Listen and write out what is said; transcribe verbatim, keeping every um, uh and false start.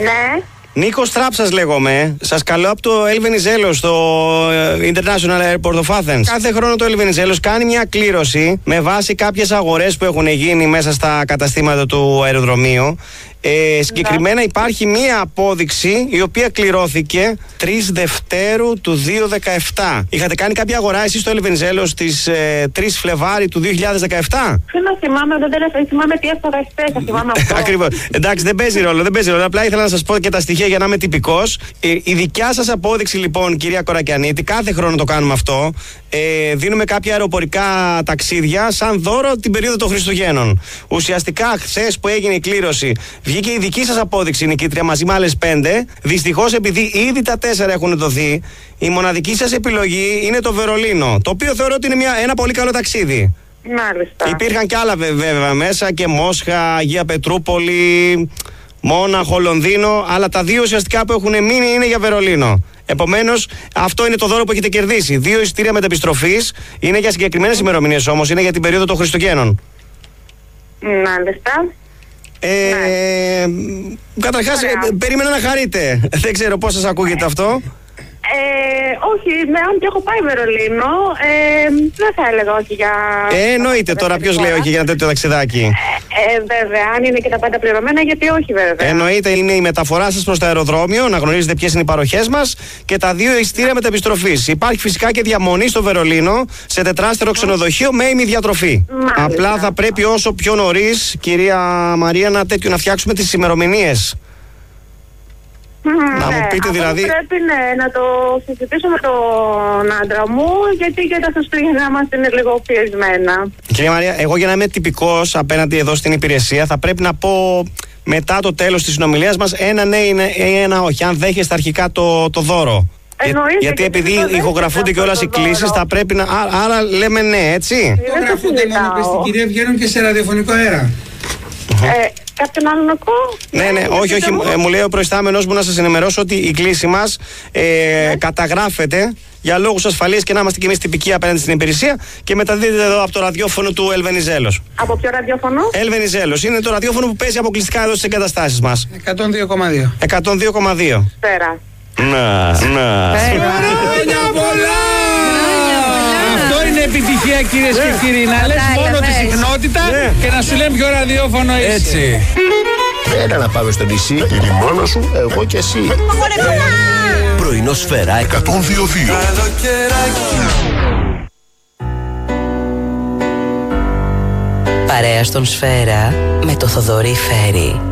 Ναι. Νίκος Τράψας λέγομαι. Σας καλώ από το El Venizelos στο International Airport of Athens. Κάθε χρόνο το El Venizelos κάνει μια κλήρωση με βάση κάποιες αγορές που έχουν γίνει μέσα στα καταστήματα του αεροδρομίου. Ε, συγκεκριμένα υπάρχει μία απόδειξη η οποία κληρώθηκε τρεις Δευτέρου του δύο χιλιάδες δεκαεπτά. Είχατε κάνει κάποια αγορά εσείς στο El Venizelos στις ε, τρεις Φλεβάρι του δύο χιλιάδες δεκαεπτά? Ποιο να θυμάμαι, δεν δεν θυμάμαι τι έφαγα χθες, θα θυμάμαι αυτό. Ακριβώς. Εντάξει, δεν παίζει ρόλο, δεν παίζει ρόλο. Απλά ήθελα να σας πω και τα στοιχεία για να είμαι τυπικός. Ε, η δικιά σας απόδειξη λοιπόν, κυρία Κορακιανίτη, κάθε χρόνο το κάνουμε αυτό. Ε, δίνουμε κάποια αεροπορικά ταξίδια σαν δώρο την περίοδο των Χριστουγέννων. Ουσιαστικά, χθες που έγινε η κλήρωση, βγήκε η δική σας απόδειξη νικήτρια μαζί με άλλες πέντε. Δυστυχώς, επειδή ήδη τα τέσσερα έχουν δοθεί, η μοναδική σας επιλογή είναι το Βερολίνο. Το οποίο θεωρώ ότι είναι μια, ένα πολύ καλό ταξίδι. Μάλιστα. Υπήρχαν και άλλα βέβαια μέσα, και Μόσχα, Αγία Πετρούπολη, Μόναχο, Λονδίνο. Αλλά τα δύο ουσιαστικά που έχουν μείνει είναι για Βερολίνο. Επομένως, αυτό είναι το δώρο που έχετε κερδίσει. Δύο εισιτήρια μετεπιστροφής. Είναι για συγκεκριμένες ημερομηνίες όμως, είναι για την περίοδο των Χριστουγέννων. Μάλιστα. Ε, ναι. Καταρχάς, ε, περίμενα να χαρείτε. Δεν ξέρω πώς σας ακούγεται αυτό. Ε, όχι, ναι, αν και έχω πάει Βερολίνο, ε, δεν θα έλεγα όχι για... Ε, εννοείται τώρα, ποιος λέει όχι για ένα τέτοιο ταξιδάκι. Ε, ε, βέβαια, αν είναι και τα πάντα πληρωμένα, γιατί όχι βέβαια. Εννοείται, είναι η μεταφορά σας προς το αεροδρόμιο, να γνωρίζετε ποιες είναι οι παροχές μας και τα δύο εισιτήρια μετεπιστροφής. Υπάρχει φυσικά και διαμονή στο Βερολίνο, σε τετράστερο ξενοδοχείο με ημιδιατροφή. Μάλιστα. Απλά θα πρέπει όσο πιο νωρίς, κυρία Μαρία, να, τέτοιο, να φτιάξουμε τις ημερομηνίες. Mm, να ναι, μου πείτε δηλαδή. Πρέπει ναι, να το συζητήσω με τον άντρα μου, γιατί και τα Χριστούγεννα μας είναι λίγο πιεσμένα. Κυρία Μαρία, εγώ για να είμαι τυπικός απέναντι εδώ στην υπηρεσία, θα πρέπει να πω μετά το τέλος της συνομιλίας μας ένα ναι ή ένα όχι, αν δέχεστε αρχικά το, το δώρο. Εννοείται, γιατί επειδή ηχογραφούνται και όλες οι κλήσεις, θα πρέπει να. Άρα, άρα λέμε ναι, έτσι. Ηχογραφούνται μόνο πες την κυρία, βγαίνουν και σε ραδιοφωνικό αέρα. Ε, κάποιον άλλον ακούω? Ναι, ναι, όχι, όχι. Ε, μου λέει ο προϊστάμενος μου να σας ενημερώσω ότι η κλήση μας ε, ναι. καταγράφεται για λόγους ασφαλείας και να είμαστε και εμείς τυπικοί απέναντι στην υπηρεσία και μεταδίδεται εδώ από το ραδιόφωνο του El Venizelos. Από ποιο ραδιόφωνο? El Venizelos. Είναι το ραδιόφωνο που παίζει αποκλειστικά εδώ στις εγκαταστάσεις μας. εκατόν δύο κόμμα δύο. εκατόν δύο κόμμα δύο. Πέρα. Να, να. Χρόνια πολλά! Αυτό είναι επιτυχία, κυρίες και κύριοι. Να λες μόνο τη συχνότητα και να σου λέμε ποιο ραδιόφωνο είσαι. Έτσι. Έλα να πάμε στο νησί. Με τη μόνα σου, εγώ και εσύ. Πρωινό Σφαίρα εκατόν δύο δύο. Παρέα στον Σφαίρα με το Θοδωρή Φέρι.